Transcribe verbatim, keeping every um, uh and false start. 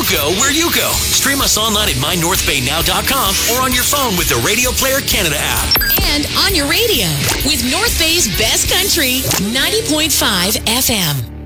go where you go. Stream us online at my north bay now dot com or on your phone with the Radio Player Canada app. And on your radio with North Bay's best country, ninety point five F M.